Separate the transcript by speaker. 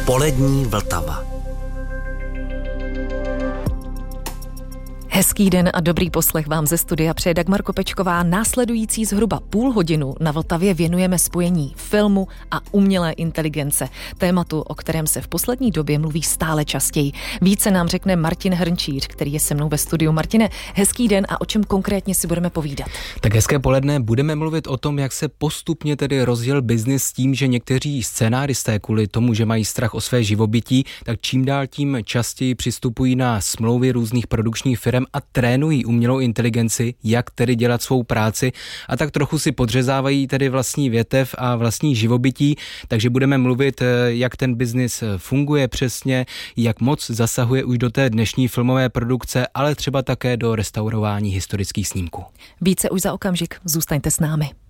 Speaker 1: Polední Vltava.
Speaker 2: Hezký den a dobrý poslech vám ze studia přeje Dagmar Kopečková. Následující zhruba půl hodinu na Vltavě věnujeme spojení filmu a umělé inteligence. Tématu, o kterém se v poslední době mluví stále častěji. Více nám řekne Martin Hrnčíř, který je se mnou ve studiu. Martine, hezký den a o čem konkrétně si budeme povídat?
Speaker 3: Tak hezké poledne, budeme mluvit o tom, jak se postupně tedy rozjel biznis s tím, že někteří scénáristé kvůli tomu, že mají strach o své živobytí, tak čím dál tím častěji přistupují na smlouvy různých produkčních firem a trénují umělou inteligenci, jak tedy dělat svou práci a tak trochu si podřezávají tedy vlastní větev a vlastní živobytí, takže budeme mluvit, jak ten biznis funguje přesně, jak moc zasahuje už do té dnešní filmové produkce, ale třeba také do restaurování historických snímků.
Speaker 2: Více už za okamžik, zůstaňte s námi.